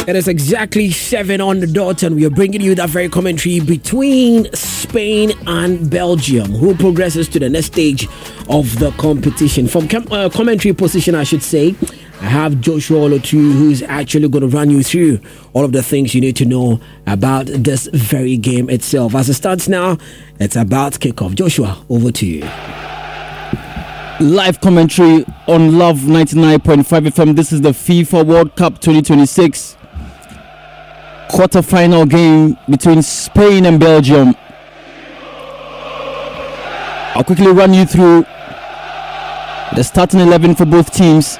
It is exactly 7 on the dot, and we are bringing you that very commentary between Spain and Belgium, who progresses to the next stage of the competition. From commentary position, I should say, I have Joshua Olotu, who's actually going to run you through all of the things you need to know about this very game itself. As it starts now, it's about kickoff. Joshua, over to you. Live commentary on Love 99.5 FM. This is the FIFA World Cup 2026 quarter-final game between Spain and Belgium. I'll quickly run you through the starting 11 for both teams.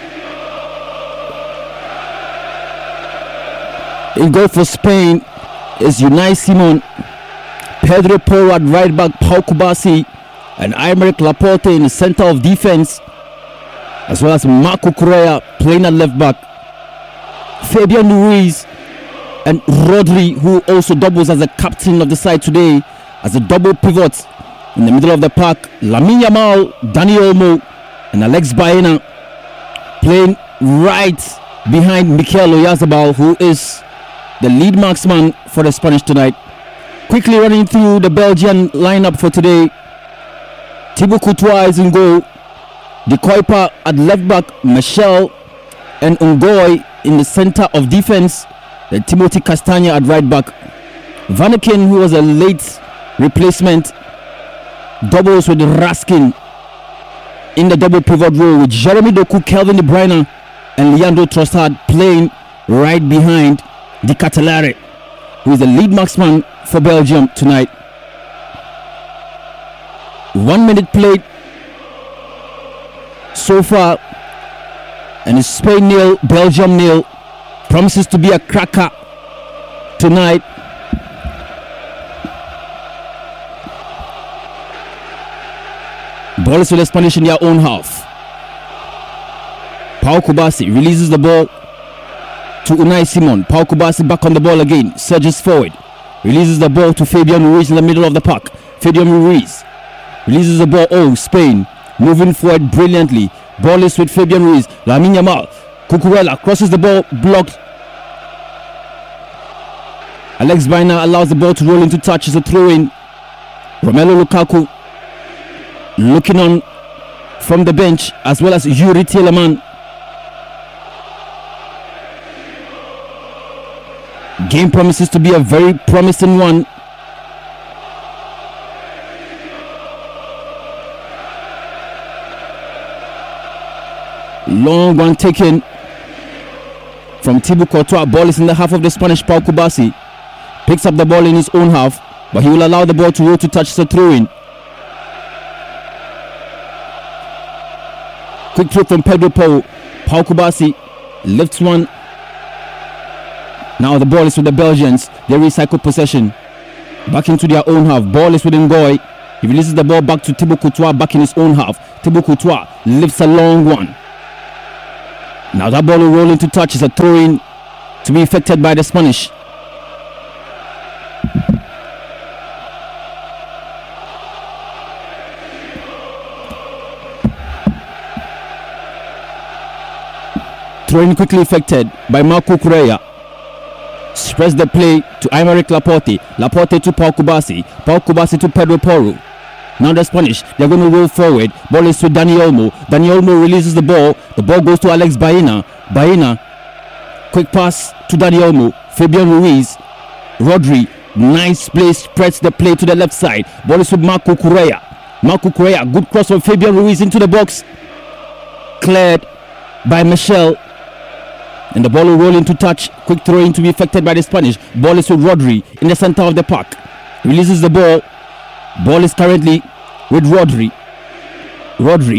In goal for Spain is Unai Simon, Pedro Porro at right back, Pau Kubasi, and Aymeric Laporte in the center of defense, as well as Marco Correa playing at left back. Fabian Ruiz and Rodri, who also doubles as a captain of the side today, as a double pivot in the middle of the park. Lamine Yamal, Dani Olmo, and Alex Baena playing right behind Mikel Oyarzabal, who is the lead marksman for the Spanish tonight. Quickly running through the Belgian lineup for today. Thibaut Courtois is in goal. De Kuyper at left back, Michel and Ngoy in the center of defense. Then Timothy Castagne at right back. Vanaken, who was a late replacement, doubles with Raskin in the double pivot role, with Jeremy Doku, Kelvin De Bruyne and Leandro Trossard playing right behind De Ketelaere, who is the lead marksman for Belgium tonight. 1 minute played so far, and it's Spain 0, Belgium 0. Promises to be a cracker tonight. Ball is with the Spanish in their own half. Pau Kubasi releases the ball to Unai Simon. Pau Kubasi back on the ball again, surges forward, releases the ball to Fabian Ruiz in the middle of the park. Fabian Ruiz releases the ball. Oh, Spain moving forward brilliantly. Ball is with Fabian Ruiz. Lamine Yamal, Cucurella crosses the ball, blocked. Alex Baena allows the ball to roll into touch. It's a throw-in. Romelu Lukaku looking on from the bench, as well as Yuri Tielemans. Game promises to be a very promising one. Long one taken from Thibaut Courtois. Ball is in the half of the Spanish. Pau Kubasi picks up the ball in his own half, but he will allow the ball to roll to touch the throw-in. Quick throw from Pedro Porro. Pau Kubasi lifts one. Now the ball is with the Belgians. They recycle possession back into their own half. Ball is with Ngoy. He releases the ball back to Thibaut Courtois back in his own half. Thibaut Courtois lifts a long one. Now that ball will roll into touch. It's a throw-in to be effected by the Spanish. Throw-in quickly effected by Marco Correa. Spreads the play to Aymeric Laporte. Laporte to Pau Kubasi. Pau Kubasi to Pedro Porro. Now the Spanish, they're going to roll forward. Ball is to Dani Olmo. Dani Olmo releases the ball. The ball goes to Alex Baena. Baena, quick pass to Dani Olmo. Fabian Ruiz. Rodri, nice play, spreads the play to the left side. Ball is to Marco Correa. Marco Correa, good cross from Fabian Ruiz into the box. Cleared by Michel. And the ball will roll into touch. Quick throw in to be effected by the Spanish. Ball is with Rodri in the center of the park. Releases the ball. Ball is currently with Rodri. Rodri.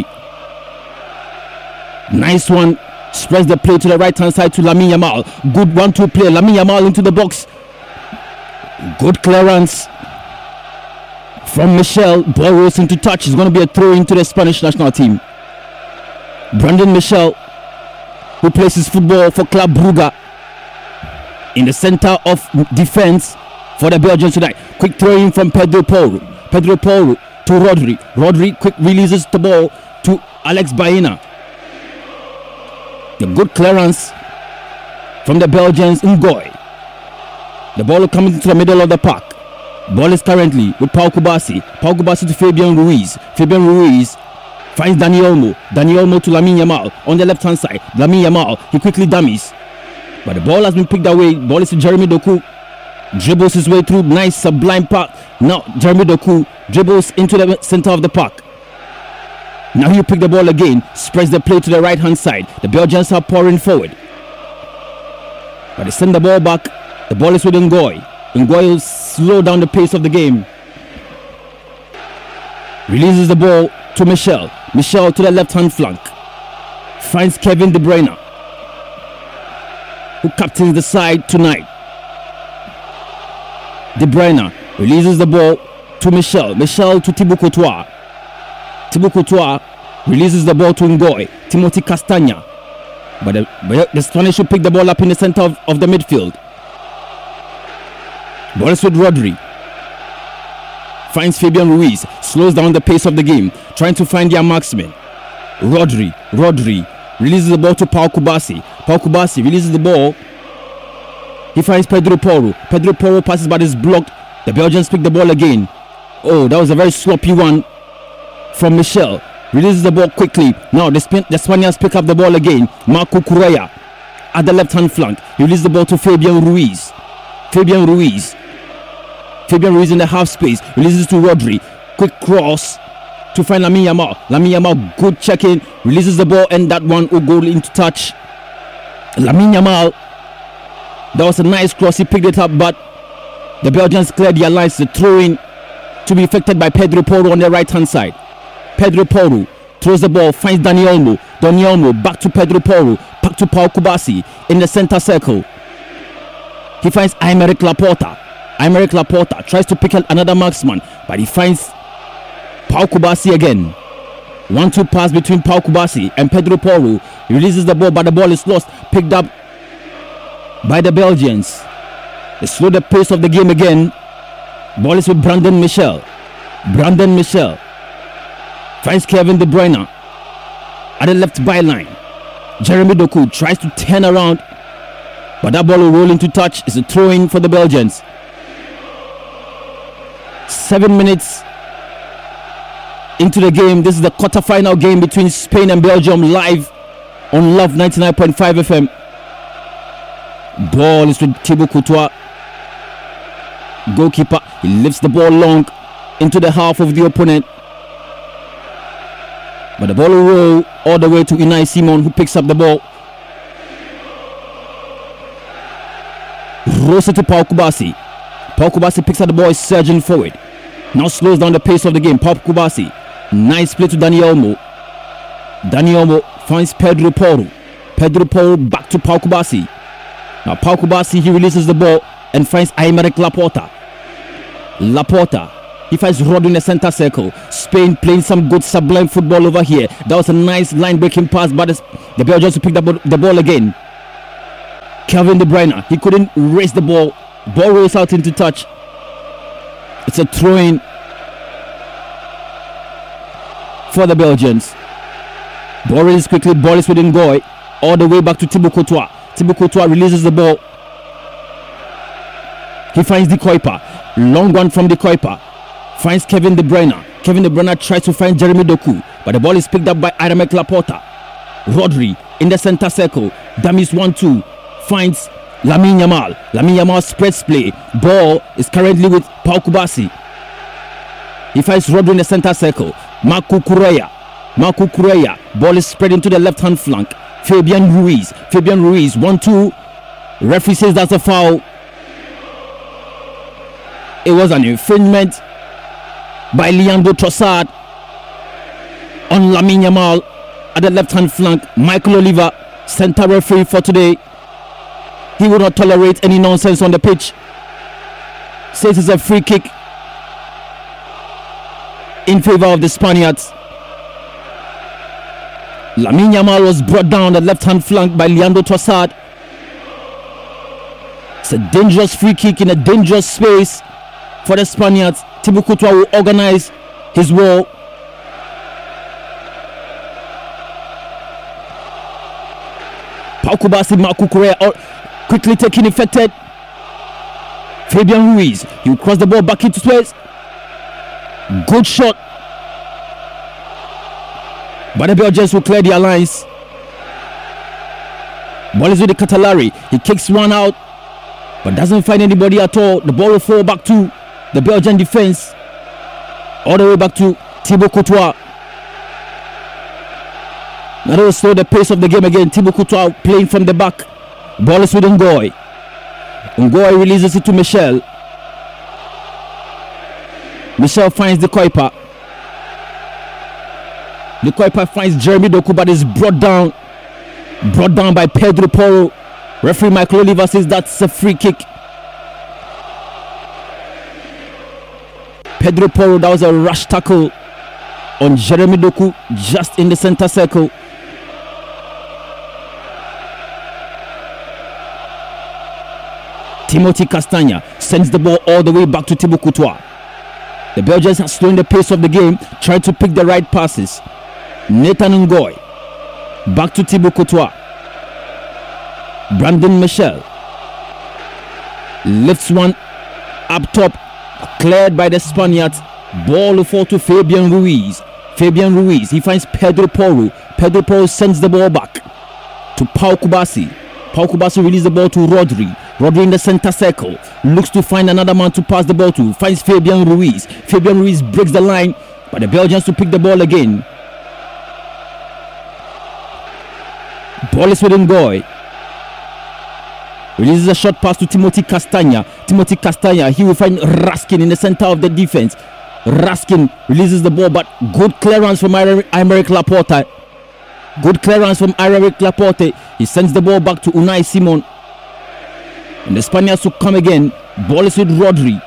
Nice one. Spreads the play to the right hand side to Lamine Yamal. Good 1-2 play. Lamine Yamal into the box. Good clearance from Michel. Ball rolls into touch. It's going to be a throw into the Spanish national team. Brandon Michel, who plays his football for Club Brugge, in the center of defense for the Belgians tonight. Quick throw in from Pedro Porro. Pedro Porro to Rodri. Rodri quick releases the ball to Alex Baena. A good clearance from the Belgians, Ngoy. The ball coming into the middle of the park. Ball is currently with Pau Kubasi. Pau Kubasi to Fabian Ruiz. Fabian Ruiz finds Dani Olmo. Dani Olmo to Lamine Yamal on the left hand side. Lamine Yamal, he quickly dummies. But the ball has been picked away. Ball is to Jeremy Doku. Dribbles his way through. Nice sublime pass. Now Jeremy Doku dribbles into the center of the park. Now he pick the ball again. Spreads the play to the right hand side. The Belgians are pouring forward. But they send the ball back. The ball is with Ngoy. Ngoy will slow down the pace of the game. Releases the ball to Michel. Michel to the left hand flank. Finds Kevin De Bruyne, who captains the side tonight. De Bruyne releases the ball to Michel. Michel to Thibaut Courtois. Thibaut Courtois releases the ball to Ngoy. Timothy Castagna. But the Spanish will pick the ball up in the center of the midfield. Ball is with Rodri. Finds Fabian Ruiz. Slows down the pace of the game. Trying to find their marksman. Rodri releases the ball to Pau Kubasi. Pau Kubasi releases the ball. He finds Pedro Porro. Pedro Porro passes but is blocked. The Belgians pick the ball again. Oh, that was a very sloppy one from Michel. Releases the ball quickly. Now the Spaniards pick up the ball again. Marco Correa at the left hand flank. He releases the ball to Fabian Ruiz. Fabian Ruiz in the half space. Releases to Rodri. Quick cross to find Lamine Yamal. Lamine Yamal, good checking. Releases the ball and that one will go into touch. Lamine Yamal. That was a nice cross. He picked it up, but the Belgians cleared their lines. The throw-in to be effected by Pedro Porro on the right hand side. Pedro Porro throws the ball, finds Dani Olmo. Dani Olmo back to Pedro Porro, back to Pau Kubasi in the center circle. He finds Aymeric Laporta. Aymeric Laporta tries to pick another marksman, but he finds Pau Kubasi again. 1-2 pass between Pau Kubasi and Pedro Porro. He releases the ball, but the ball is lost. Picked up by the Belgians. They slow the pace of the game again. Ball is with Brandon Michel. Brandon Michel finds Kevin De Bruyne at the left byline. Jeremy Doku tries to turn around, but that ball will roll into touch. It's a throw-in for the Belgians. 7 minutes into the game. This is the quarter-final game between Spain and Belgium, live on Love 99.5 FM. Ball is with Thibaut Courtois. Goalkeeper, he lifts the ball long into the half of the opponent. But the ball will roll all the way to Unai Simon, who picks up the ball. Rolls it to Pau Kubasi. Pau Kubasi picks up the ball, is surging forward. Now slows down the pace of the game. Pau Kubasi. Nice play to Dani Olmo. Dani Olmo finds Pedro Porro. Pedro Porro back to Pau Kubasi. Now Pau Kubasi, he releases the ball and finds Aymeric Laporta. Laporta, he finds Rodri in the center circle. Spain playing some good sublime football over here. That was a nice line breaking pass, but the Belgians picked up the ball again. Kevin De Bruyne, he couldn't raise the ball. Ball rolls out into touch. It's a throw-in for the Belgians. Ball releases quickly. Ball is with Ngoy all the way back to Thibaut Courtois. Thibaut Courtois releases the ball. He finds De Kuyper. Long one from De Kuyper. Finds Kevin De Bruyne. Kevin De Bruyne tries to find Jeremy Doku, but the ball is picked up by Aymeric Laporta. Rodri in the center circle. Dummies 1-2. Finds Lamine Yamal. Lamine Yamal spreads play. Ball is currently with Pau Kubasi. He finds Rodri in the center circle. Marco Correa. Marco Correa. Ball is spread into the left hand flank. Fabian Ruiz. Fabian Ruiz. 1-2. Referee says that's a foul. It was an infringement by Leandro Trossard on Lamine Yamal at the left hand flank. Michael Oliver, center referee for today. He will not tolerate any nonsense on the pitch. Says it's a free kick in favor of the Spaniards. Lamine Yamal was brought down the left hand flank by Leandro Trossard. It's a dangerous free kick in a dangerous space for the Spaniards. Thibaut Courtois will organize his wall. Pau Kubasi, Marco Correa. quickly taking affected. Fabian Ruiz, he will cross the ball back into space. Good shot. But the Belgians will clear their lines. Ball is with the Catalari. He kicks one out, but doesn't find anybody at all. The ball will fall back to the Belgian defense. All the way back to Thibaut Courtois. Now they will slow the pace of the game again. Thibaut Courtois playing from the back. Ball is with Ngoy. Ngoy releases it to Michel. Michel finds the Kuiper. The Kuiper finds Jeremy Doku, but is brought down by Pedro Porro. Referee Michael Oliver says that's a free kick. Pedro Porro, that was a rush tackle on Jeremy Doku just in the center circle. Timothy Castagna sends the ball all the way back to Thibaut Courtois. The Belgians are slowing the pace of the game, trying to pick the right passes. Nathan Ngoy back to Thibaut Courtois. Brandon Michel lifts one up top, cleared by the Spaniards. Ball will fall to Fabian Ruiz. Fabian Ruiz, he finds Pedro Porro. Pedro Porro sends the ball back to Pau Kubasi. Pau Kubasi releases the ball to Rodri. Rodri in the center circle, looks to find another man to pass the ball to, finds Fabian Ruiz. Fabian Ruiz breaks the line, but the Belgians to pick the ball again. Ball is with Ngoy. Releases a short pass to Timothy Castagna. Timothy Castagna, he will find Raskin in the center of the defense. Raskin releases the ball, but good clearance from Aymeric Laporte. Good clearance from Aymeric Laporte. He sends the ball back to Unai Simon. And the Spaniards will come again. Ball is with Rodri.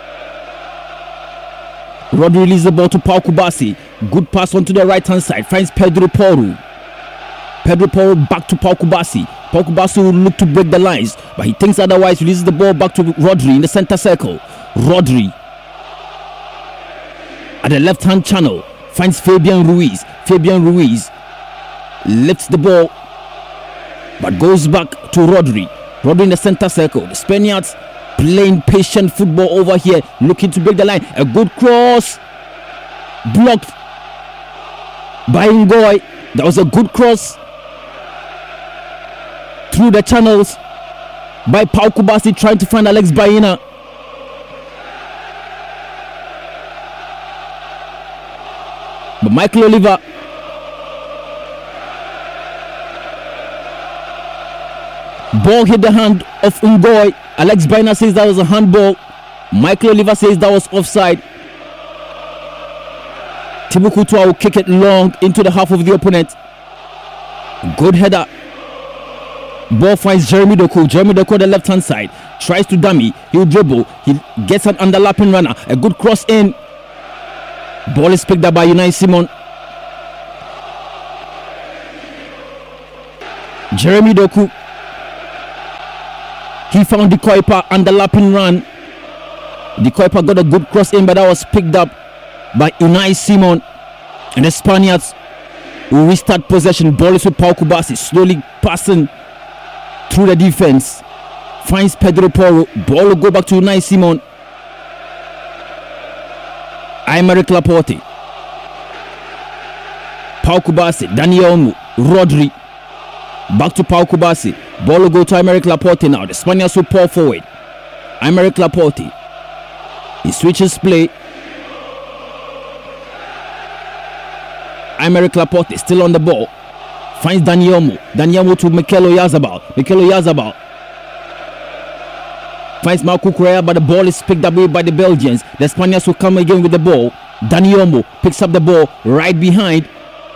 Rodri releases the ball to Pau Kubasi. Good pass onto the right hand side. Finds Pedro Porro. Pedro Porro back to Pau Kubasi. Pau Kubasi will look to break the lines, but he thinks otherwise. Releases the ball back to Rodri in the center circle. Rodri at the left hand channel finds Fabian Ruiz. Fabian Ruiz lifts the ball, but goes back to Rodri. Rodri in the center circle. The Spaniards playing patient football over here, looking to break the line. A good cross, blocked by Ngoy. That was a good cross through the channels by Pau Kubasi, trying to find Alex Baena. But Michael Oliver ball hit the hand of Ngoy. Alex Baena says that was a handball. Michael Oliver says that was offside. Thibaut Courtois will kick it long into the half of the opponent. Good header. Ball finds Jeremy Doku. Jeremy Doku on the left hand side. Tries to dummy. He'll dribble. He gets an underlapping runner. A good cross in. Ball is picked up by Unai Simon. Jeremy Doku. He found the Kuiper underlapping run. The Kuiper got a good cross in, but that was picked up by Unai Simon. And the Spaniards will restart possession. Ball is with Pau Kubasi, slowly passing through the defense. Finds Pedro Porro. Ball will go back to Unai Simon. Aymeric Laporte. Pau Kubasi, Daniel Olmo, Rodri. Back to Pau Kubasi. Ball will go to Aymeric Laporte now. The Spaniards will pour forward. Aymeric Laporte. He switches play. Aymeric Laporte still on the ball. Finds Daniel Olmo. Daniel Olmo to Mikel Oyarzabal. Mikel Oyarzabal finds Marco Correa, but the ball is picked up by the Belgians. The Spaniards will come again with the ball. Daniel Olmo picks up the ball right behind.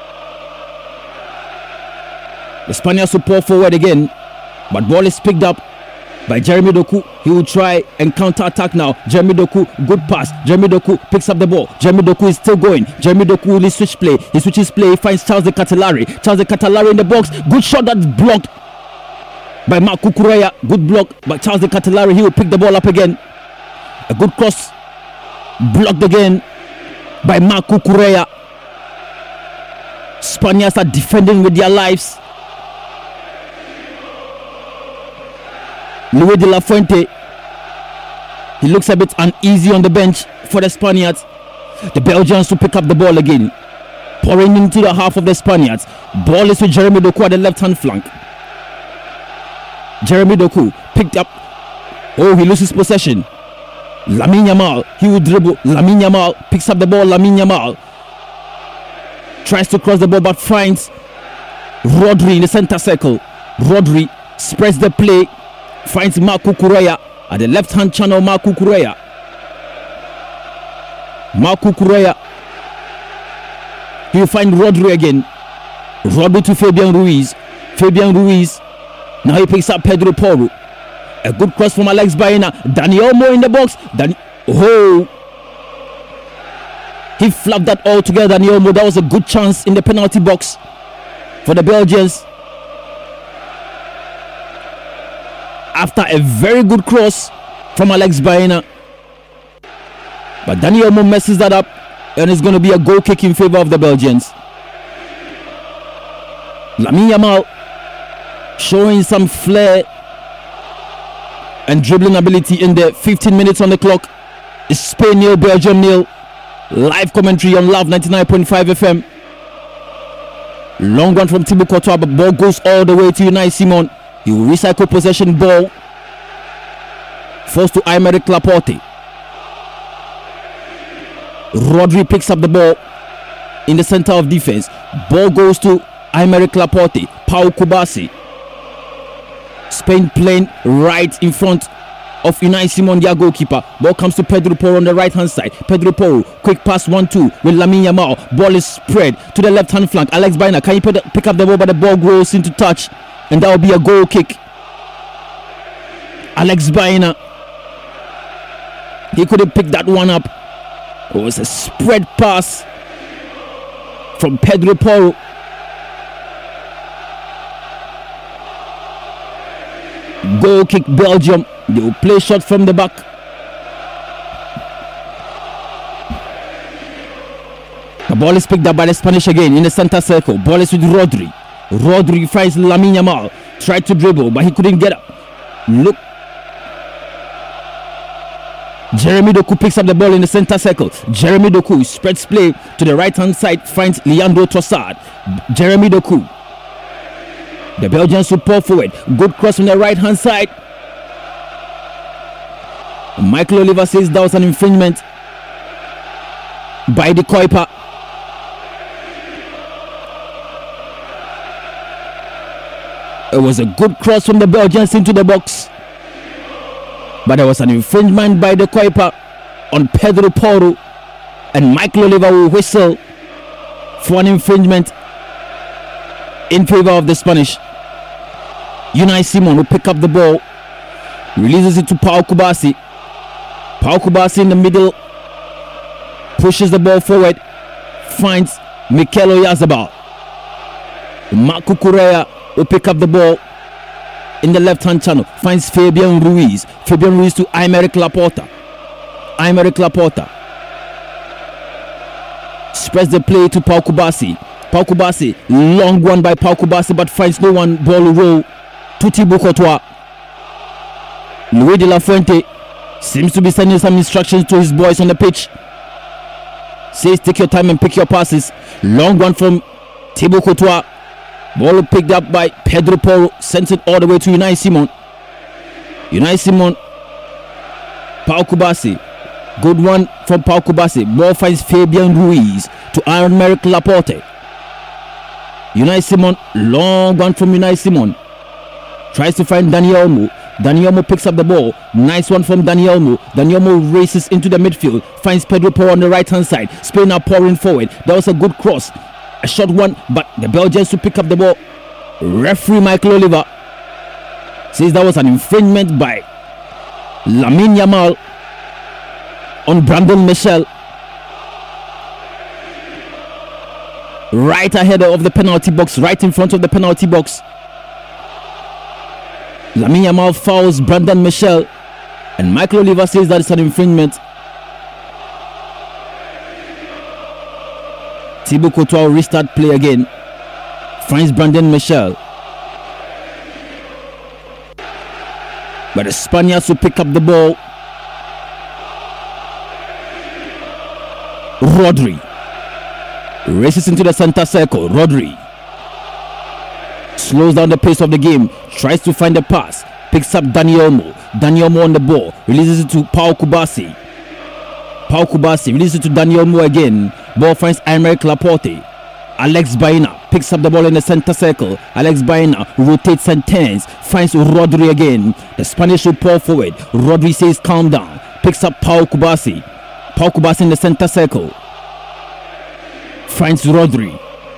The Spaniards will pour forward again, but ball is picked up by Jeremy Doku. He will try and counter attack now. Jeremy Doku, good pass. Jeremy Doku picks up the ball. Jeremy Doku is still going. Jeremy Doku will switch play. He switches play. He finds Charles de Catalari. Charles de Catalari in the box. Good shot that's blocked by Marco Correa. Good block by Charles de Catalari. He will pick the ball up again. A good cross blocked again by Marco Correa. Spaniards are defending with their lives. Luis de la Fuente. He looks a bit uneasy on the bench for the Spaniards. The Belgians to pick up the ball again. Pouring into the half of the Spaniards. Ball is with Jeremy Doku at the left-hand flank. Jeremy Doku picked up. Oh, he loses possession. Lamine Yamal, he will dribble. Lamine Yamal picks up the ball. Lamine Yamal tries to cross the ball but finds Rodri in the center circle. Rodri spreads the play, finds Marco Correa at the left-hand channel. Marco Correa. He'll find Rodri again. Rodri to Fabian Ruiz. Now he picks up Pedro Porro. A good cross from Alex Baena. Dani Olmo in the box. He flubbed that all together. Dani Olmo. That was a good chance in the penalty box for the Belgians. After a very good cross from Alex Baena. But Dani Olmo messes that up. And it's going to be a goal kick in favor of the Belgians. Lamine Yamal showing some flair and dribbling ability in the 15 minutes on the clock. It's Spain 0, Belgium 0. Live commentary on Love 99.5 FM. Long one from Thibaut Courtois, but ball goes all the way to Unai Simon. He will recycle possession ball. Forced to Aymeric Laporte. Rodri picks up the ball in the center of defense. Ball goes to Aymeric Laporte. Pau Kubasi. Spain playing right in front of Unai Simon, their goalkeeper. Ball comes to Pedro Porro on the right hand side. Pedro Porro, quick pass 1-2 with Lamine Yamal. Ball is spread to the left hand flank. Alex Baena, can you pick up the ball, but the ball goes into touch, and that will be a goal kick. Alex Baena, he couldn't pick that one up. It was a spread pass from Pedro Porro. Goal kick Belgium. They will play shot from the back. The ball is picked up by the Spanish again in the center circle. Ball is with Rodri. Rodri finds Lamine Yamal. Tried to dribble, but he couldn't get up. Look. Jeremy Doku picks up the ball in the center circle. Jeremy Doku spreads play to the right hand side. Finds Leandro Trossard. Jeremy Doku. The Belgians will pull forward. Good cross from the right hand side. Michael Oliver says that was an infringement by the Kuiper. It was a good cross from the Belgians into the box, but there was an infringement by the Kuiper on Pedro Porro, and Michael Oliver will whistle for an infringement in favor of the Spanish. Unai Simon will pick up the ball, releases it to Pau Kubasi. Pau Kubasi in the middle, pushes the ball forward, finds Mikel Oyarzabal. Marco Correa will pick up the ball in the left hand channel, finds Fabian Ruiz. Fabian Ruiz to Aymeric Laporte. Aymeric Laporte spreads the play to Pau Kubasi. Pau Kubasi, long one by Pau Kubasi, but finds no one. Ball roll to Thibaut Courtois. Luis de la Fuente seems to be sending some instructions to his boys on the pitch. Says take your time and pick your passes. Long one from Thibaut Courtois. Ball picked up by Pedro Porro, sent it all the way to Unai Simon. Unai Simon, Pau Kubasi. Good one from Pau Kubasi. Ball finds Fabian Ruiz to Aymeric Laporte. Unai Simon, long one from Unai Simon. Tries to find Dani Olmo. Dani Olmo picks up the ball. Nice one from Dani Olmo. Dani Olmo races into the midfield. Finds Pedro Porro on the right hand side. Spain are pouring forward. That was a good cross. A short one, but the Belgians to pick up the ball. Referee Michael Oliver says that was an infringement by Lamine Yamal on Brandon Michel. Right ahead of the penalty box, right in front of the penalty box. Lamine Yamal fouls Brandon Michel, and Michael Oliver says that it's an infringement. Thibaut Courtois will restart play again. Finds Brandon Michel. But But the Spaniards will pick up the ball. Rodri races into the center circle. Rodri slows down the pace of the game, tries to find a pass, picks up Dani Olmo. Dani Olmo on the ball, releases it to Pau Kubasi. Pau Kubasi releases it to Dani Olmo again. Ball finds Aymeric Laporte. Alex Baena picks up the ball in the center circle. Alex Baena rotates and turns, finds Rodri again. The Spanish will pull forward. Rodri says calm down, picks up Pau Kubasi. Pau Kubasi in the center circle, finds Rodri.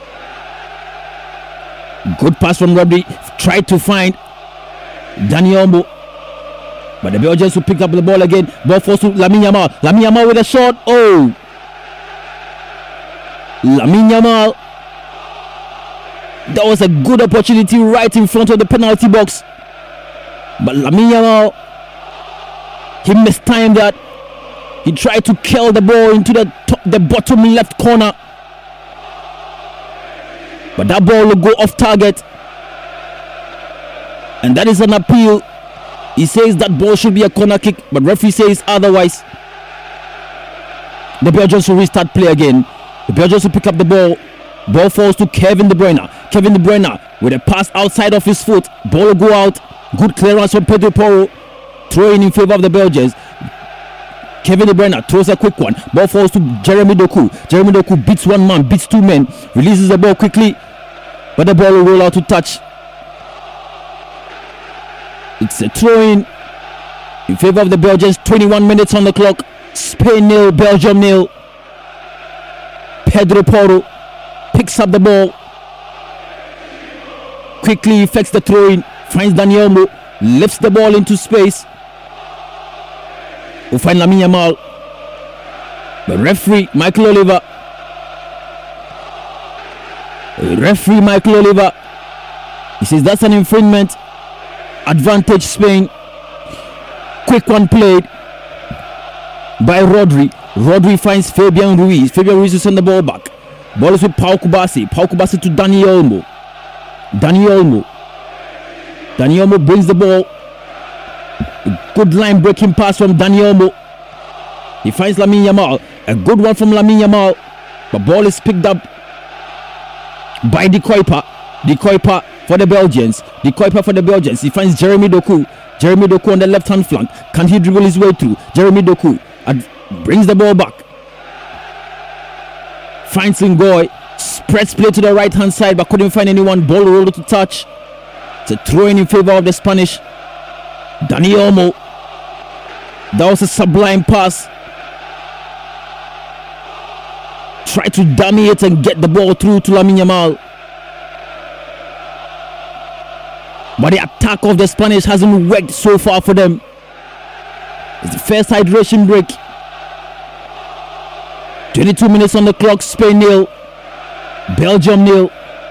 Good pass from Rodri. Tried to find Dani Olmo, but the Belgians will pick up the ball again. Ball falls to Lamine Yamal. Lamine Yamal with a shot. Oh, Lamine Yamal. That was a good opportunity right in front of the penalty box, but Lamine Yamal, he mistimed that. He tried to curl the ball into the bottom left corner, but that ball will go off target, and that is an appeal. He says that ball should be a corner kick, but referee says otherwise. The Belgians will restart play again. The Belgians will pick up the ball. Ball falls to Kevin De Bruyne. Kevin De Bruyne with a pass outside of his foot. Ball will go out. Good clearance from Pedro Porro. Throwing in favor of the Belgians. Kevin De Bruyne throws a quick one. Ball falls to Jeremy Doku. Jeremy Doku beats one man, beats two men. Releases the ball quickly, but the ball will roll out to touch. It's a throw-in in favor of the Belgians. 21 minutes on the clock. Spain 0, Belgium 0. Pedro Porro picks up the ball. Quickly effects the throw-in. Finds Dani Olmo. Lifts the ball into space. We'll find Lamine Yamal. The referee, Michael Oliver. He says that's an infringement. Advantage Spain. Quick one played by Rodri. Rodri finds Fabian Ruiz. Fabian Ruiz is on the ball back. Ball is with Pau Kubasi. Pau Kubasi to Dani Olmo. Dani Olmo brings the ball. A good line breaking pass from Dani Olmo. He finds Lamine Yamal. A good one from Lamine Yamal. The ball is picked up by De Kuyper. De Kuyper for the Belgians. He finds Jeremy Doku. Jeremy Doku on the left hand flank. Can he dribble his way through? Jeremy Doku brings the ball back. Finds Ngoy. Spreads play to the right hand side, but couldn't find anyone. Ball rolled to touch. It's a throw in favor of the Spanish. Dani Olmo. That was a sublime pass. Try to dummy it and get the ball through to Lamine Yamal. But the attack of the Spanish hasn't worked so far for them. It's the first hydration break. 22 minutes on the clock. Spain 0, Belgium 0.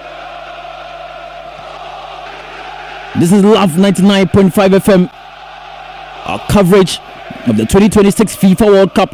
This is Love 99.5 FM. Our coverage of the 2026 FIFA World Cup.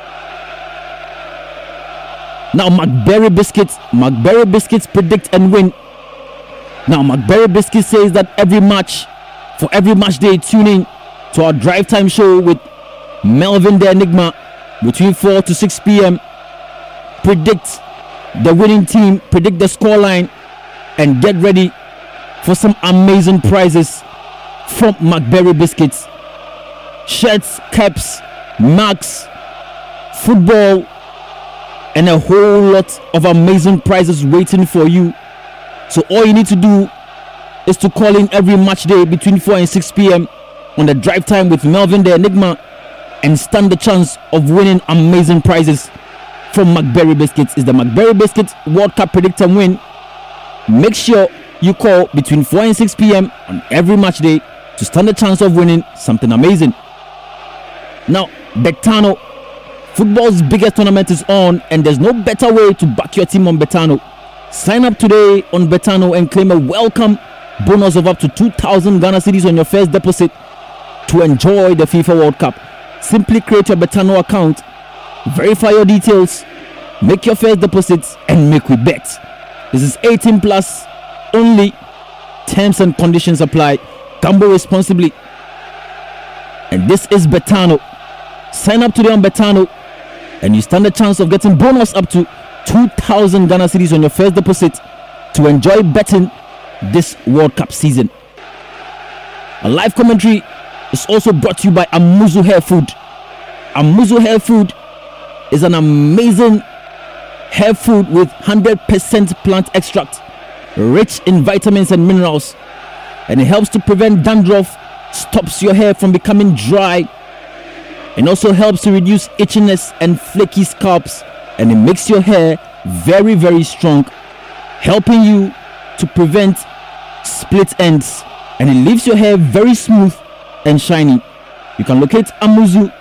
Now McBerry Biscuits predict and win. Now McBerry Biscuits says that for every match day, tune in to our drive time show with Melvin the Enigma between 4 to 6 p.m. Predict the winning team, predict the scoreline, and get ready for some amazing prizes from McBerry Biscuits. Shirts, caps, mugs, football, and a whole lot of amazing prizes waiting for you. So all you need to do is to call in every match day between 4 and 6 p.m. on the drive time with Melvin the Enigma and stand the chance of winning amazing prizes from McBerry Biscuits. It's the McBerry Biscuits World Cup Predict and Win. Make sure you call between 4 and 6 p.m. on every match day to stand the chance of winning something amazing. Now, Betano, football's biggest tournament is on, and there's no better way to back your team on Betano. Sign up today on Betano and claim a welcome bonus of up to 2,000 Ghana cedis on your first deposit to enjoy the FIFA World Cup. Simply create your Betano account, verify your details, make your first deposits, and make we bet. This is 18 plus only. Terms and conditions apply. Gamble responsibly. And this is Betano. Sign up today on Betano and you stand a chance of getting bonus up to 2,000 Ghana cedis on your first deposit to enjoy betting this World Cup season. A live commentary is also brought to you by Amuzu Hair Food. Amuzu Hair Food is an amazing hair food with 100% plant extract, rich in vitamins and minerals, and it helps to prevent dandruff, stops your hair from becoming dry, and also helps to reduce itchiness and flaky scalps, and it makes your hair very, very strong, helping you to prevent split ends, and it leaves your hair very smooth and shiny. You can locate Amuzu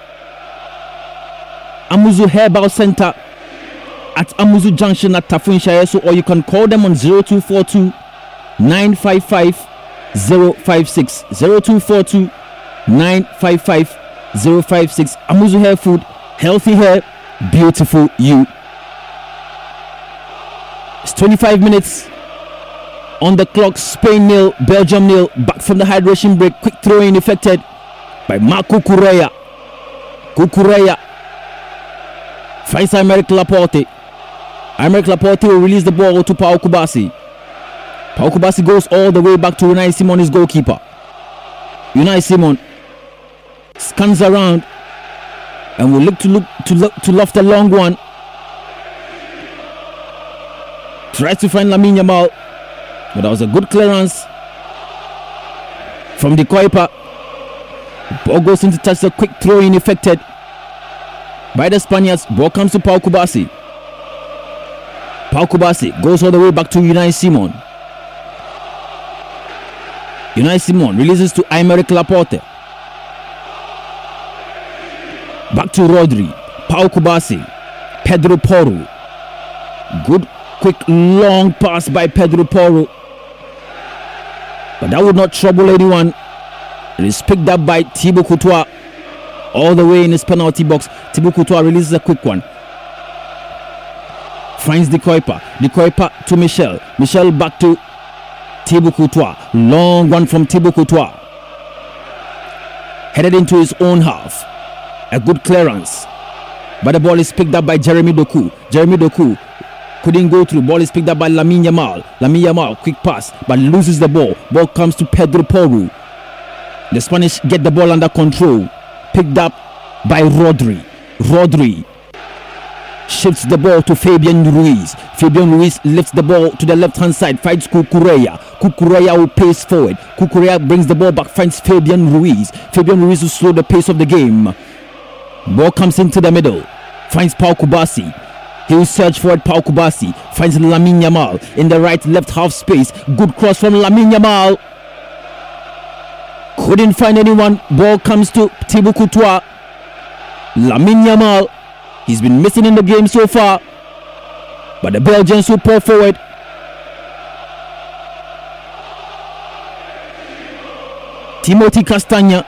Herbal Center at Amuzu Junction at Tafun Shayeso, or you can call them on 0242 955 056 0242 955 056. Amuzu Hair Food, healthy hair, beautiful you. It's 25 minutes on the clock. Spain 0, Belgium 0. Back from the hydration break. Quick throw in effected by Marco Cucurella. Cucurella finds Aymeric Laporte. Aymeric Laporte will release the ball to Pau Kubasi. Pau Kubasi goes all the way back to Unai Simon, his goalkeeper. Unai Simon scans around and will look to loft a long one. Tries to find Lamine Yamal, but that was a good clearance from the Koipa. Ball goes into touch, a quick throw in effected by the Spaniards. Ball comes to Pau Kubasi. Pau Kubasi goes all the way back to Unai Simon. Unai Simon releases to Aymeric Laporte. Back to Rodri. Pau Kubasi. Pedro Porro. Good quick long pass by Pedro Porro, but that would not trouble anyone. It is picked up by Thibaut Courtois all the way in his penalty box. Thibaut Courtois releases a quick one, finds the Koipa to Michel back to Thibaut Courtois. Long one from Thibaut Courtois, headed into his own half. A good clearance, but the ball is picked up by Jeremy Doku. Couldn't go through. Ball is picked up by Lamine Yamal. Quick pass, but loses the ball. Ball comes to Pedro Porro. The Spanish get the ball under control. Picked up by Rodri. Rodri shifts the ball to Fabian Ruiz. Fabian Ruiz lifts the ball to the left-hand side. Finds Cucurella. Cucurella will pace forward. Cucurella brings the ball back. Finds Fabian Ruiz. Fabian Ruiz will slow the pace of the game. Ball comes into the middle. Finds Pau Kubasi. He will search for it. Pau Kubasi finds Lamine Yamal in the right-left half space. Good cross from Lamine Yamal. Couldn't find anyone. Ball comes to Thibaut Courtois. Lamine Yamal. He's been missing in the game so far, but the Belgians will pull forward. Timothy Castagne.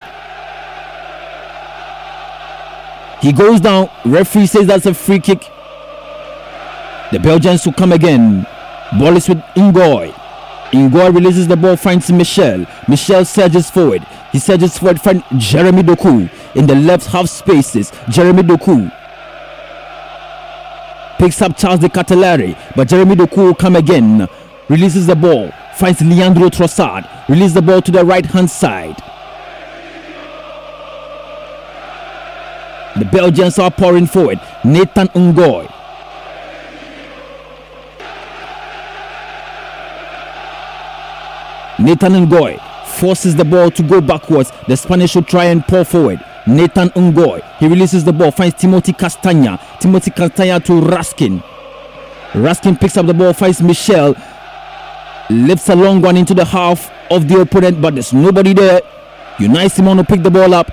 He goes down. Referee says that's a free kick. The Belgians will come again. Ball is with Ngoy. Ngoy releases the ball, finds Michel. Michel surges forward. He surges forward, finds Jeremy Doku in the left half spaces. Jeremy Doku picks up Charles de Ketelaere, but Jeremy Doku will come again. Releases the ball, finds Leandro Trossard. Releases the ball to the right hand side. The Belgians are pouring forward. Nathan Ngoy. Nathan Ngoy forces the ball to go backwards. The Spanish will try and pour forward. Nathan Ngoy. He releases the ball, finds Timothy Castagne. Timothy Castagne to Raskin. Raskin picks up the ball, finds Michel. Lifts a long one into the half of the opponent, but there's nobody there. Unai Simon will pick the ball up.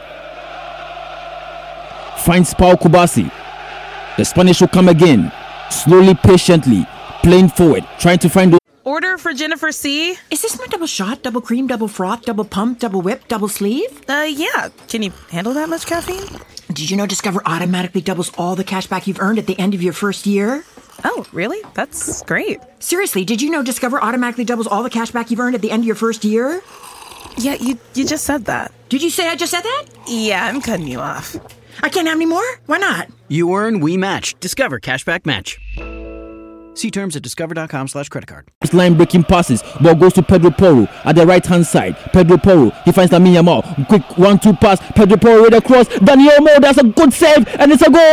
Finds Pau Kubasi. The Spanish will come again. Slowly, patiently, playing forward, trying to find. Order for Jennifer C. Is this my double shot, double cream, double froth, double pump, double whip, double sleeve? Yeah. Can you handle that much caffeine? Did you know Discover automatically doubles all the cash back you've earned at the end of your first year? Oh, really? That's great. Seriously, did you know Discover automatically doubles all the cash back you've earned at the end of your first year? Yeah, you just said that. Did you say I just said that? Yeah, I'm cutting you off. I can't have any more? Why not? You earn, we match. Discover Cashback Match. See terms at discover.com/creditcard. Line breaking passes. Ball goes to Pedro Porro at the right hand side. Pedro Porro, he finds Lamine Yamal. Quick 1-2 pass. Pedro Porro with a cross. Dani Olmo, that's a good save, and it's a goal!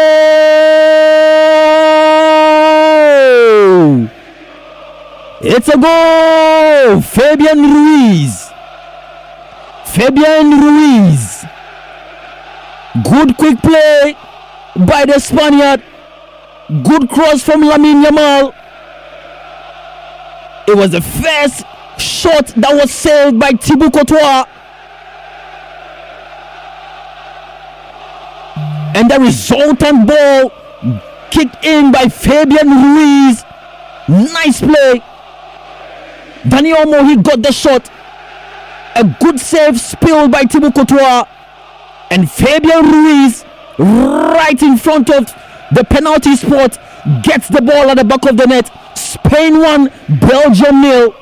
It's a goal! Fabian Ruiz. Good quick play by the Spaniard. Good cross from Lamine Yamal. It was the first shot that was saved by Thibaut Courtois. And the resultant ball kicked in by Fabian Ruiz. Nice play. Dani Olmo, he got the shot. A good save spilled by Thibaut Courtois. And Fabian Ruiz, right in front of the penalty spot, gets the ball at the back of the net. Spain 1, Belgium 0.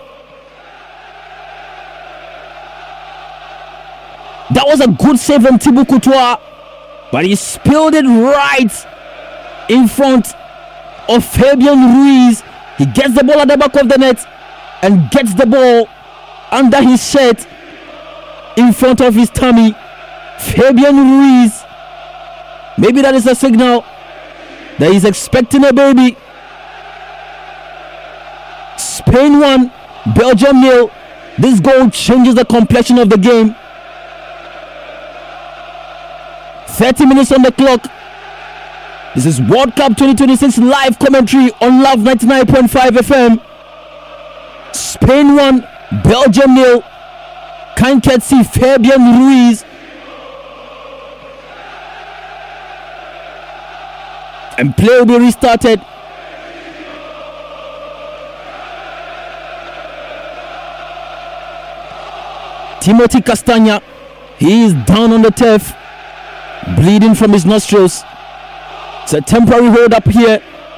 That was a good save from Thibaut Courtois, but he spilled it right in front of Fabian Ruiz. He gets the ball at the back of the net and gets the ball under his shirt in front of his tummy. Fabian Ruiz, maybe that is a signal that he's expecting a baby. Spain 1, Belgium 0. This goal changes the complexion of the game. 30 minutes on the clock. This is World Cup 2026 live commentary on Love 99.5 FM. Spain 1, Belgium 0. Kind courtesy Fabian Ruiz. And play will be restarted. Timothy Castagna, he is down on the turf, bleeding from his nostrils. It's a temporary hold up here.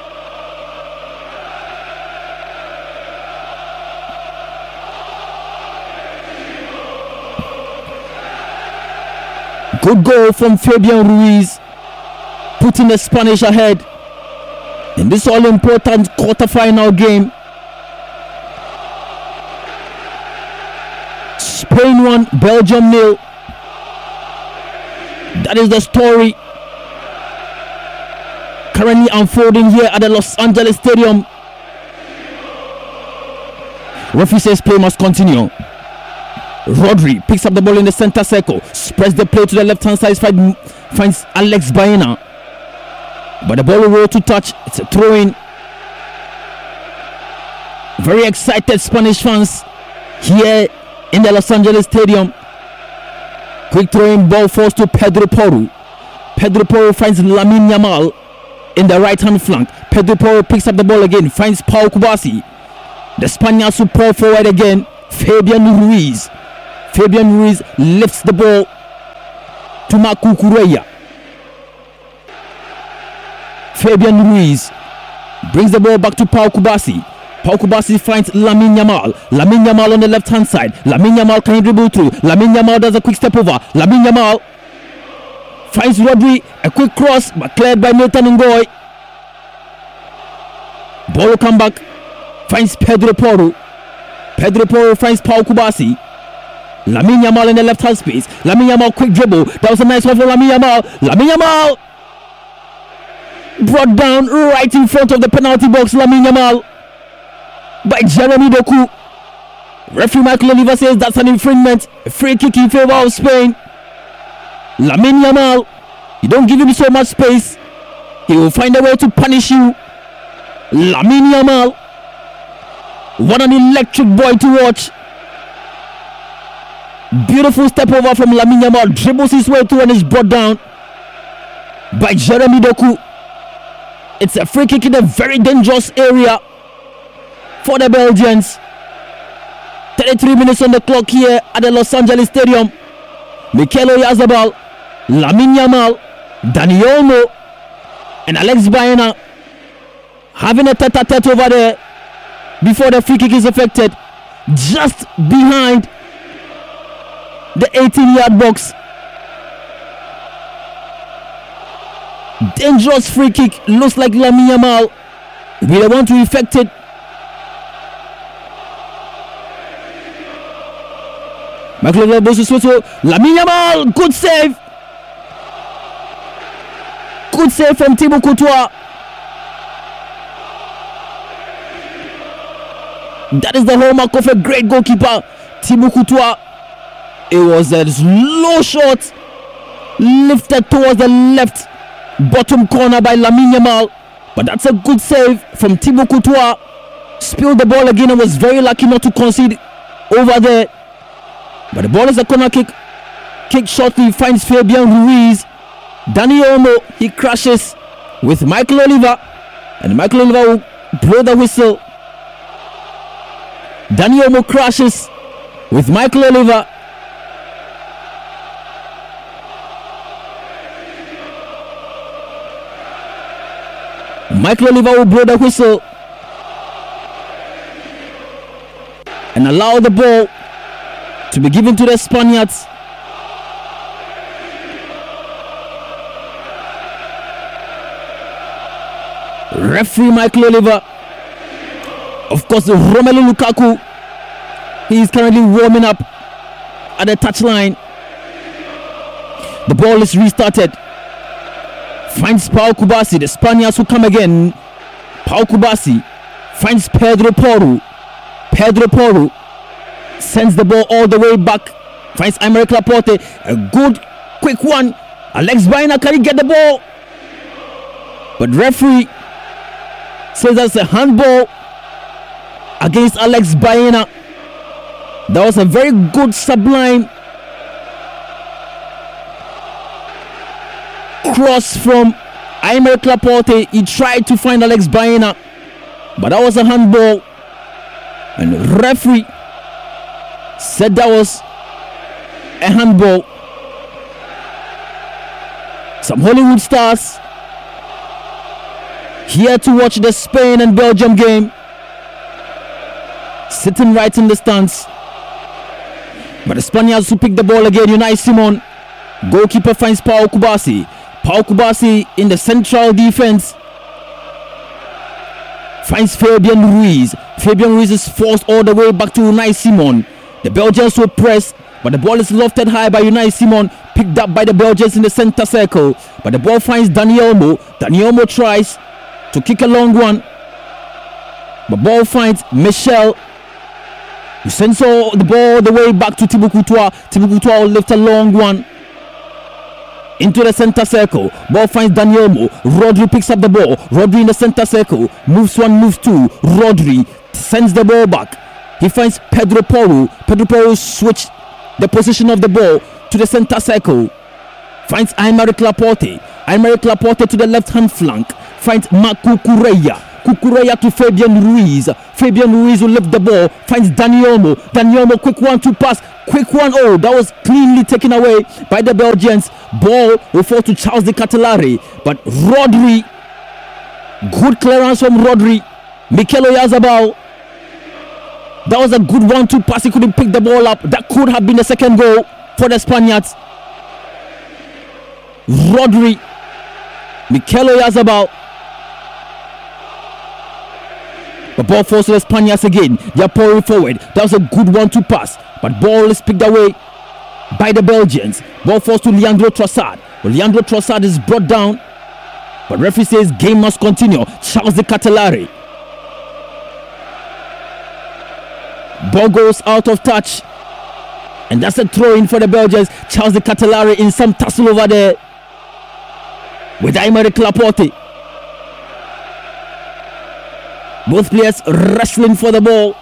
Good goal from Fabian Ruiz, putting the Spanish ahead in this all-important quarter-final game. Spain 1, Belgium 0. That is the story currently unfolding here at the Los Angeles Stadium. Referee says play must continue. Rodri picks up the ball in the center circle, spreads the play to the left-hand side, finds Alex Baena. But the ball will roll to touch. It's a throw-in. Very excited Spanish fans here in the Los Angeles Stadium. Quick throw-in, ball falls to Pedro Porro. Pedro Porro finds Lamine Yamal in the right-hand flank. Pedro Porro picks up the ball again, finds Pau Kubasi. The Spaniards will pull forward again. Fabian Ruiz lifts the ball to Marc Cucurella. Fabian Ruiz brings the ball back to Pau Kubasi. Pau Kubasi finds Lamine Yamal. Lamine Yamal on the left hand side. Lamine Yamal can dribble through. Lamine Yamal does a quick step over. Lamine Yamal finds Rodri. A quick cross but cleared by Nathan Ngoy. Ball will come back. Finds Pedro Porro. Pedro Porro finds Pau Kubasi. Lamine Yamal in the left hand space. Lamine Yamal quick dribble. That was a nice one for Lamine Yamal. Lamine Yamal brought down right in front of the penalty box. Lamine Yamal by Jeremy Doku. Referee Michael Oliver says that's an infringement. A free kick in favor of Spain. Lamine Yamal, you don't give him so much space, he will find a way to punish you. Lamine Yamal, what an electric boy to watch. Beautiful step over from Lamine Yamal, dribbles his way through and is brought down by Jeremy Doku. It's a free kick in a very dangerous area for the Belgians. 33 minutes on the clock here at the Los Angeles Stadium. Mikel Oyarzabal, Lamine Yamal, Dani Olmo and Alex Baena having a tete-a-tete over there before the free kick is effected. Just behind the 18-yard box. Dangerous free kick. Looks like Lamine Yamal will want to effect it. Michael Lamine Yamal, good save. Good save from Thibaut Courtois. That is the hallmark of a great goalkeeper, Thibaut Courtois. It was a low shot lifted towards the left bottom corner by Lamine Yamal, but that's a good save from Thibaut Courtois. Spilled the ball again and was very lucky not to concede over there. But the ball is a corner kick. Kick shortly finds Fabian Ruiz. Dani Olmo, he crashes with Michael Oliver, and Michael Oliver will blow the whistle. Dani Olmo crashes with Michael Oliver. Michael Oliver will blow the whistle and allow the ball to be given to the Spaniards. Referee Michael Oliver. Of course, Romelu Lukaku, he is currently warming up at the touchline. The ball is restarted. Finds Pau Kubasi. The Spaniards will come again. Pau Kubasi finds Pedro Porro. Pedro Porro sends the ball all the way back. Finds Aymeric Laporte. A good quick one. Alex Baena, can he get the ball? But referee says that's a handball against Alex Baena. That was a very good sublime cross from Aymeric Laporte. He tried to find Alex Baena, but that was a handball, and the referee said that was a handball. Some Hollywood stars here to watch the Spain and Belgium game, sitting right in the stands. But the Spaniards who pick the ball again. Unai Simon, goalkeeper, finds Pau Kubasi. Pau Kubasi in the central defense finds Fabian Ruiz. Fabian Ruiz is forced all the way back to Unai Simon. The Belgians will press, but the ball is lofted high by Unai Simon, picked up by the Belgians in the center circle. But the ball finds Dani Olmo. Dani Olmo tries to kick a long one. The ball finds Michel, who sends the ball the way back to Thibaut Courtois. Thibaut Courtois will lift a long one into the center circle. Ball finds Dani Olmo. Rodri picks up the ball. Rodri in the center circle. Moves one, moves two. Rodri sends the ball back. He finds Pedro Porro. Pedro Porro switch the position of the ball to the center circle. Finds Aymeric Laporte. Aymeric Laporte to the left hand flank. Finds Marc Cucurella. Cucurella to Fabian Ruiz. Fabian Ruiz will lift the ball. Finds Dani Olmo. Dani Olmo, quick 1-2 pass. Quick one. Oh, that was cleanly taken away by the Belgians. Ball will fall to Charles de Ketelaere. But Rodri, good clearance from Rodri. Mikel Oyarzabal. That was a good 1-2 pass. He couldn't pick the ball up. That could have been the second goal for the Spaniards. Rodri, Mikel Oyarzabal. The ball falls to the Spaniards again. They are pouring forward. That was a good 1-2 pass, but ball is picked away by the Belgians. Ball falls to Leandro Trossard. Well, Leandro Trossard is brought down, but referee says game must continue. Charles de Ketelaere. Ball goes out of touch, and that's a throw-in for the Belgians. Charles de Ketelaere in some tussle over there with Aymeric Laporte. Both players wrestling for the ball.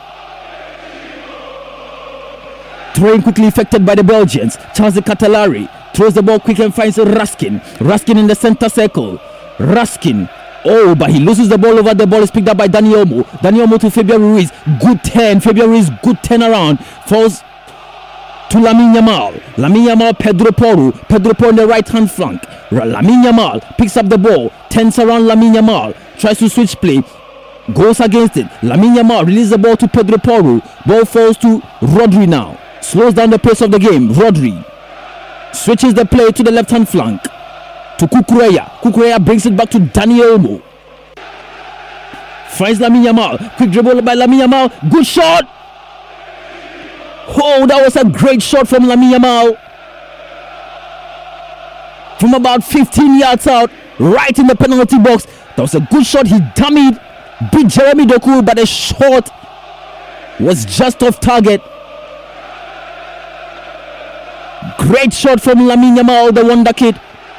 Throwing quickly effected by the Belgians. Charles de Ketelaere throws the ball quick and finds Raskin. Raskin in the center circle. Raskin. Oh, but he loses the ball over. The ball is picked up by Dani Olmo. Dani Olmo to Fabian Ruiz. Good turn. Fabian Ruiz, good turn around. Falls to Lamine Yamal. Lamine Yamal, Pedro Porro. Pedro Porro on the right hand flank. Lamine Yamal picks up the ball. Turns around Lamine Yamal. Tries to switch play. Goes against it. Lamine Yamal releases the ball to Pedro Porro. Ball falls to Rodri now. slows down the pace of the game. Rodri switches the play to the left-hand flank to Cucurella. Cucurella brings it back to Dani Olmo. Finds Lamine Yamal. Quick dribble by Lamine Yamal. Good shot. Oh, that was a great shot from Lamine Yamal. From about 15 yards out, right in the penalty box. That was a good shot. He dummied, beat Jeremy Doku, but the shot was just off target. Great shot from Lamine Yamal, the wonder kid.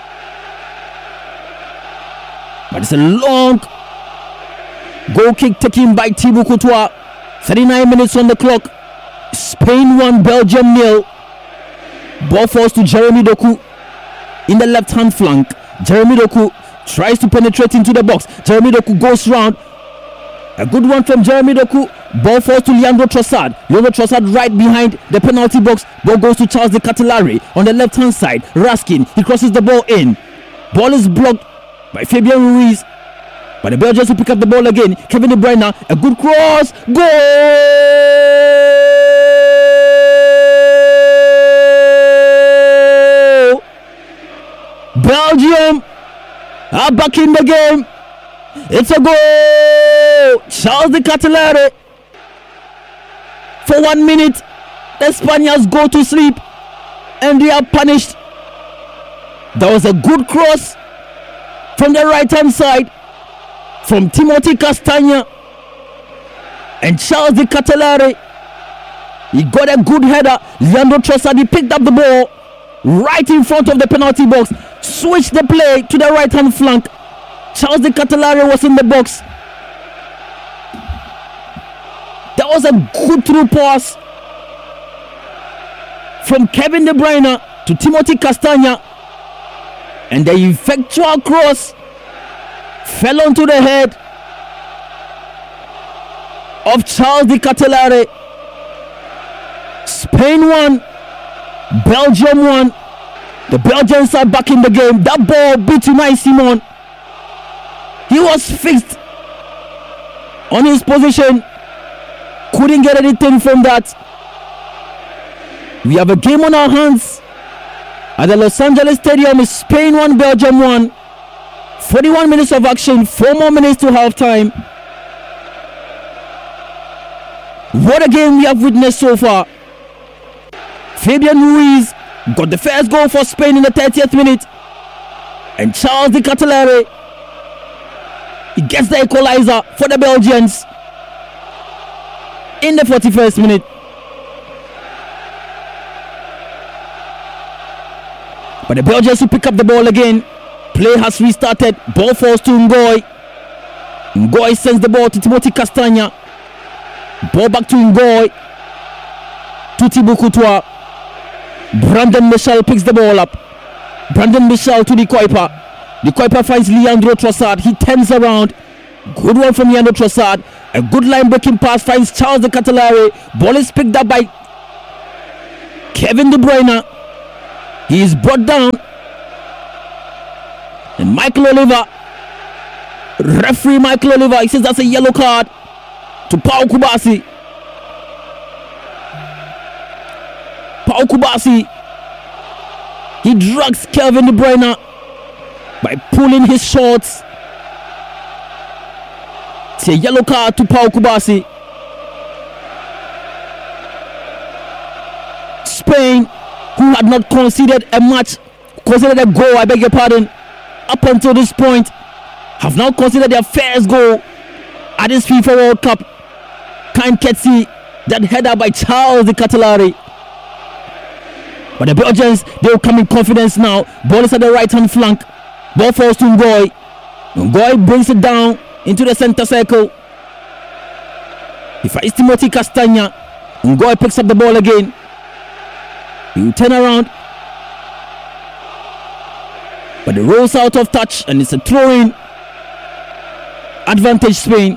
But it's a long goal kick taken by Thibaut Courtois. 39 minutes on the clock. Spain 1, Belgium 0. Ball falls to Jeremy Doku in the left hand flank. Jeremy Doku tries to penetrate into the box. Jeremy Doku goes round. A good one from Jeremy Doku. Ball falls to Leandro Trossard. Leandro Trossard right behind the penalty box. Ball goes to Charles de Ketelaere on the left hand side. Raskin, he crosses the ball in. Ball is blocked by Fabian Ruiz. But the Belgians will pick up the ball again. Kevin De Bruyne, a good cross. Goal! Belgium are back in the game. It's a goal. Charles de Ketelaere. For 1 minute, the Spaniards go to sleep and they are punished. That was a good cross from the right hand side from Timothy Castagne and Charles de Ketelaere. He got a good header. Leandro Trossard, he picked up the ball right in front of the penalty box, switched the play to the right hand flank. Charles de Ketelaere was in the box. That was a good through pass from Kevin De Bruyne to Timothy Castagne, and the effectual cross fell onto the head of Charles de Ketelaere. Spain 1, Belgium 1. The Belgians are back in the game. That ball beat Unai Simon. He was fixed on his position. Couldn't get anything from that. We have a game on our hands at the Los Angeles Stadium. It's Spain 1, Belgium 1. 41 minutes of action, 4 more minutes to halftime. What a game we have witnessed so far. Fabian Ruiz got the first goal for Spain in the 30th minute. And Charles de Ketelaere, he gets the equalizer for the Belgians in the 41st minute. But the Belgians will pick up the ball again. Play has restarted. Ball falls to Ngoy. Ngoy sends the ball to Timothy Castagne. Ball back to Ngoy. To Thibaut Courtois. Brandon Michel picks the ball up. Brandon Michel to the Kuiper. The Kuiper finds Leandro Trossard. He turns around. Good one from Leandro Trossard. A good line breaking pass finds Charles de Ketelaere. Ball is picked up by Kevin De Bruyne. He is brought down. And Michael Oliver, referee Michael Oliver, he says that's a yellow card to Pau Kubasi. Pau Kubasi, he drags Kevin De Bruyne by pulling his shorts. It's a yellow card to Pau Kubasi. Spain, who had not conceded a goal, I beg your pardon, up until this point, have now considered their first goal at this FIFA World Cup. Can't see that header by Charles de Ketelaere. But the Belgians, they will come in confidence now. Ball is at the right hand flank. Ball falls to Ngoy. Ngoy brings it down into the center circle. He finds Timothy Castagne. Ngoy picks up the ball again. He will turn around. But it rolls out of touch and it's a throw-in. Advantage Spain.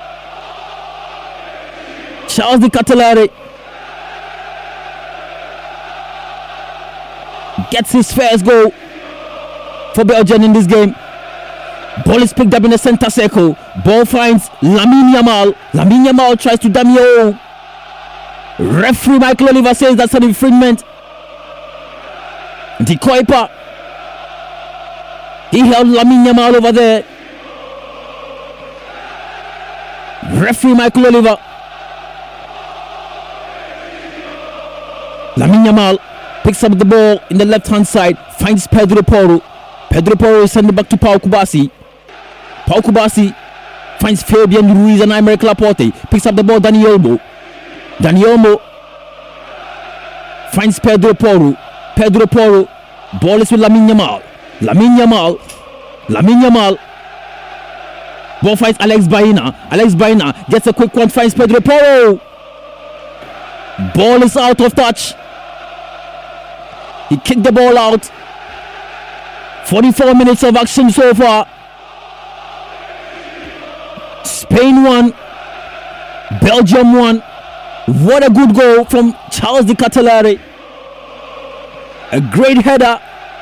Charles de Ketelaere gets his first goal for Belgium in this game. Ball is picked up in the center circle. Ball finds Lamine Yamal. Lamine Yamal tries to dummy. Referee Michael Oliver says that's an infringement. De Kuyper, he held Lamine Yamal over there. Referee Michael Oliver. Lamine Yamal picks up the ball in the left hand side, finds Pedro Porro. Pedro Porro sends it back to Pau Kubasi. Pau Kubasi finds Fabian Ruiz and Aymeric Laporte. Picks up the ball, Dani Olmo. Dani Olmo finds Pedro Porro. Pedro Porro. Ball is with Lamine Yamal. Lamine Yamal. Ball finds Alex Baena. Alex Baena gets a quick one, finds Pedro Porro. Ball is out of touch. He kicked the ball out. 44 minutes of action so far. Spain won. Belgium won. What a good goal from Charles de Ketelaere. A great header.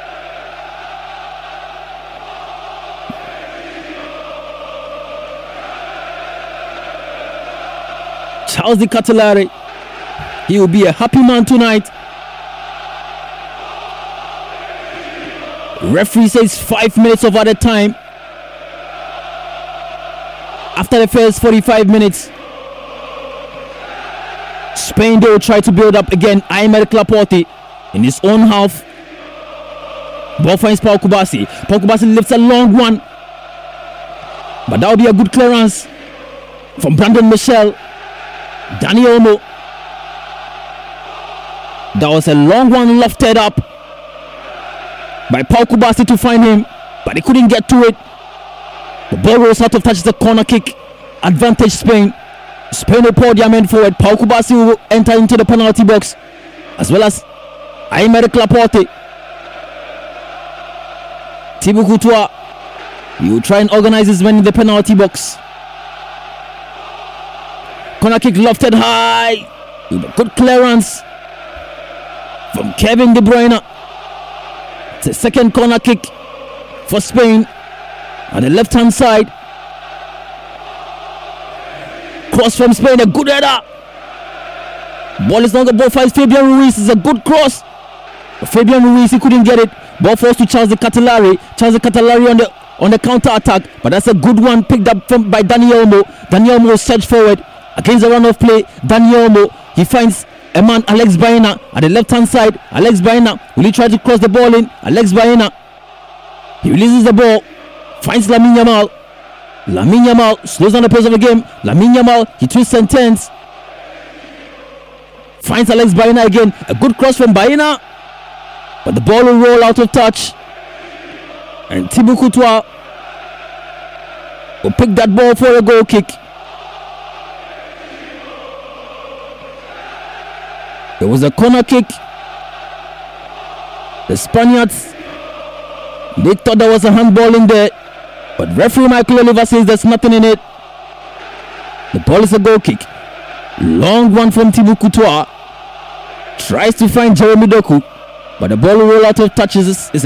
Charles de Ketelaere. He will be a happy man tonight. Referee says 5 minutes of added time. After the first 45 minutes, Spain, they will try to build up again. Aymeric Laporte in his own half. Ball finds Pau Kubasi. Pau Kubasi lifts a long one, but that will be a good clearance from Brandon Michel. Dani Olmo. That was a long one lofted up by Pau Kubasi to find him, but he couldn't get to it. The ball rolls out of touch. It's a corner kick. Advantage Spain. Spain will pour their men forward. Pau Kubasi will enter into the penalty box, as well as Aymeric Laporte. Thibaut Courtois, he will try and organize his men in the penalty box. Corner kick lofted high. With a good clearance from Kevin De Bruyne. It's a second corner kick for Spain on the left hand side. Cross from Spain, a good header. Ball is not the ball finds Fabian Ruiz. It's a good cross. But Fabian Ruiz, he couldn't get it. Ball falls to Charles de Ketelaere. Charles de Ketelaere on the counter attack, but that's a good one picked up by Dani Olmo. Dani Olmo surged forward against the run of play. Dani Olmo, he finds a man, Alex Baena, at the left hand side. Alex Baena, will he try to cross the ball in? Alex Baena, he releases the ball, finds Lamine Yamal. Lamine Yamal slows down the pace of the game. Lamine Yamal, he twists and turns, finds Alex Baena again. A good cross from Baena, but the ball will roll out of touch, and Thibaut Courtois will pick that ball for a goal kick. There was a corner kick. The Spaniards, they thought there was a handball in there, but referee Michael Oliver says there's nothing in it. The ball is a goal kick. Long one from Thibaut Courtois. Tries to find Jeremy Doku, but the ball will roll out of touch. Is